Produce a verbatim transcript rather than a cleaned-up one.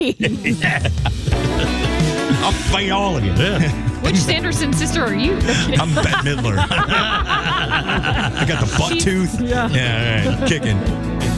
I'll fight all of you. Yeah. Which Sanderson sister are you? No kidding. I'm Bette Midler. I got the buck She's- tooth. yeah. Yeah, all right. Kicking.